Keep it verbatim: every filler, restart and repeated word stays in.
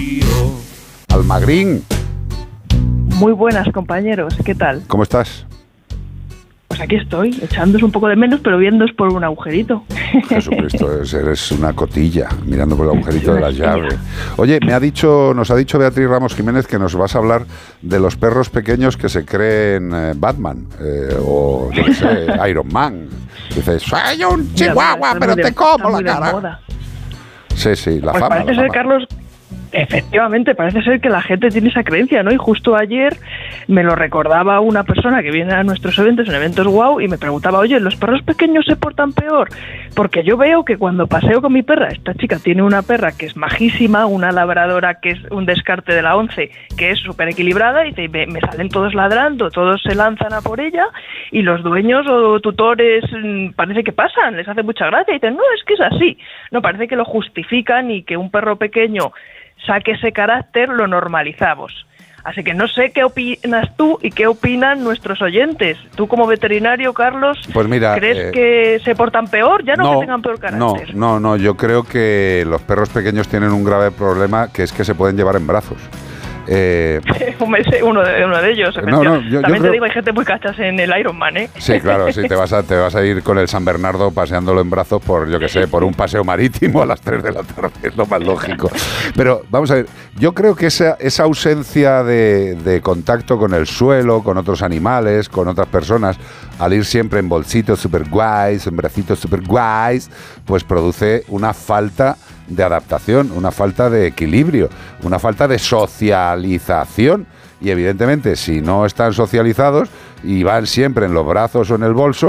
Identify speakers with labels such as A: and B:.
A: Almagrín.
B: Muy buenas, compañeros. ¿Qué tal?
A: ¿Cómo estás?
B: Pues aquí estoy, echándoos un poco de menos, pero viéndoos por un agujerito.
A: Jesucristo, eres una cotilla, mirando por el agujerito de la llave. Oye, me ha dicho, nos ha dicho Beatriz Ramos Jiménez que nos vas a hablar de los perros pequeños que se creen eh, Batman, eh, o yo qué sé, Iron Man. Dices, soy un chihuahua, pero te como la cara. Sí, sí, la
B: pues
A: fama.
B: Parece
A: la
B: ser,
A: fama.
B: Carlos, efectivamente, parece ser que la gente tiene esa creencia, ¿no? Y justo ayer me lo recordaba una persona que viene a nuestros eventos, en eventos wow, y me preguntaba, oye, ¿los perros pequeños se portan peor? Porque yo veo que cuando paseo con mi perra, esta chica tiene una perra que es majísima, una labradora que es un descarte de la once, que es súper equilibrada, y te, me, me salen todos ladrando, todos se lanzan a por ella, y los dueños o tutores mmm, parece que pasan, les hace mucha gracia, y dicen, no, es que es así. No, parece que lo justifican y que un perro pequeño saque ese carácter, lo normalizamos. Así que no sé qué opinas tú y qué opinan nuestros oyentes. Tú como veterinario, Carlos,
A: pues mira,
B: ¿crees
A: eh,
B: que se portan peor? Ya no,
A: no
B: que tengan peor carácter.
A: No, no, no, yo creo que los perros pequeños tienen un grave problema, que es que se pueden llevar en brazos. Eh,
B: uno, de, uno de ellos,
A: no, no, yo,
B: también
A: yo
B: te
A: creo...
B: digo, hay gente muy cachas en el Ironman, ¿eh?
A: Sí, claro, sí, te vas a te vas a ir con el San Bernardo paseándolo en brazos por, yo qué sé, por un paseo marítimo a las tres de la tarde, es lo más lógico. Pero vamos a ver, yo creo que esa, esa ausencia de, de contacto con el suelo, con otros animales, con otras personas, al ir siempre en bolsitos super guays, en bracitos super guays, pues produce una falta de adaptación, una falta de equilibrio, una falta de socialización. Y evidentemente, si no están socializados y van siempre en los brazos o en el bolso,